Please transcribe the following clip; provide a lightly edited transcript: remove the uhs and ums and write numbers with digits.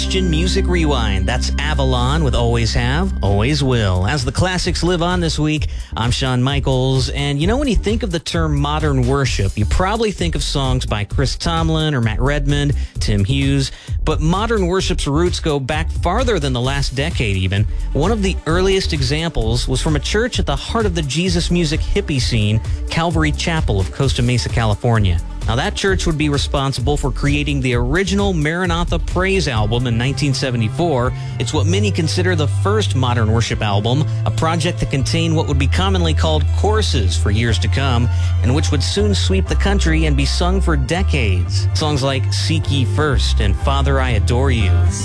Christian Music Rewind. That's Avalon with Always Have, Always Will. As the classics live on this week, I'm Shawn Michaels. And you know, when you think of the term modern worship, you probably think of songs by Chris Tomlin or Matt Redman, Tim Hughes. But modern worship's roots go back farther than the last decade even. One of the earliest examples was from a church at the heart of the Jesus music hippie scene, Calvary Chapel of Costa Mesa, California. Now, that church would be responsible for creating the original Maranatha Praise album in 1974. It's what many consider the first modern worship album, a project that contained what would be commonly called choruses for years to come, and which would soon sweep the country and be sung for decades. Songs like Seek Ye First and Father, I Adore You.